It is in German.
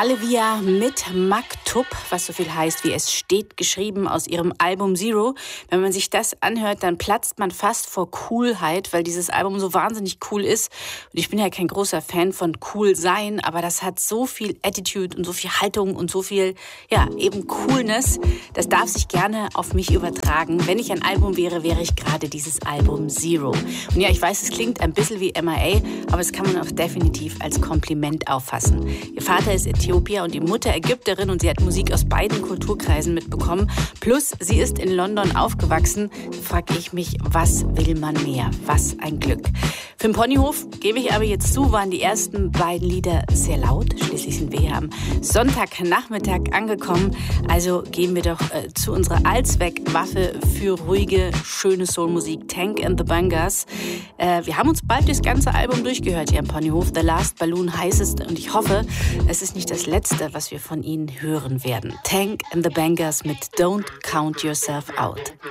Alevia mit Maktub, was so viel heißt, wie es steht, geschrieben aus ihrem Album Zero. Wenn man sich das anhört, dann platzt man fast vor Coolheit, weil dieses Album so wahnsinnig cool ist. Und ich bin ja kein großer Fan von cool sein, aber das hat so viel Attitude und so viel Haltung und so viel, ja, eben Coolness. Das darf sich gerne auf mich übertragen. Wenn ich ein Album wäre, wäre ich gerade dieses Album Zero. Und ja, ich weiß, es klingt ein bisschen wie MIA, aber es kann man auch definitiv als Kompliment auffassen. Ihr Vater ist Äthiopier und die Mutter Ägypterin und sie hat Musik aus beiden Kulturkreisen mitbekommen. Plus, sie ist in London aufgewachsen. Da frage ich mich, was will man mehr? Was ein Glück. Für den Ponyhof, gebe ich aber jetzt zu, waren die ersten beiden Lieder sehr laut. Schließlich sind wir hier am Sonntagnachmittag angekommen. Also gehen wir doch zu unserer Allzweckwaffe für ruhige, schöne Soulmusik, Tank and the Bangas. Wir haben uns bald das ganze Album durchgehört hier am Ponyhof. The Last Balloon heißt es und ich hoffe, es ist nicht das Letzte, was wir von ihnen hören werden. Tank and the Bangas mit Don't Count Yourself Out.